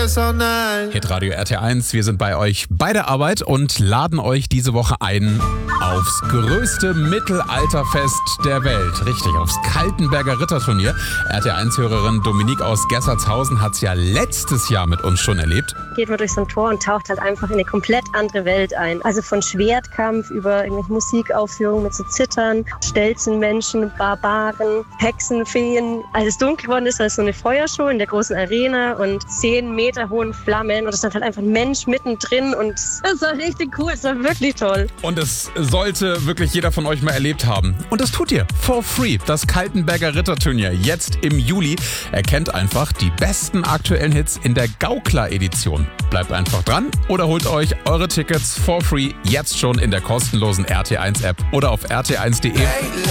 Hitradio RT1, wir sind bei euch bei der Arbeit und laden euch diese Woche ein aufs größte Mittelalterfest der Welt. Richtig, aufs Kaltenberger Ritterturnier. RT1-Hörerin Dominique aus Gessertshausen hat es ja letztes Jahr mit uns schon erlebt. Geht man durch so ein Tor und taucht halt einfach in eine komplett andere Welt ein. Also von Schwertkampf über irgendwelche Musikaufführungen mit so Zittern, Stelzenmenschen, Barbaren, Hexen, Feen. Als es dunkel geworden ist, war es so eine Feuershow in der großen Arena und 10 Meter hohen Flammen und es stand halt einfach ein Mensch mittendrin und es war richtig cool, es war wirklich toll. Und es sollte wirklich jeder von euch mal erlebt haben. Und das tut ihr for free. Das Kaltenberger Ritterturnier jetzt im Juli. Erkennt einfach die besten aktuellen Hits in der Gaukler-Edition. Bleibt einfach dran oder holt euch eure Tickets for free jetzt schon in der kostenlosen RT1-App oder auf rt1.de.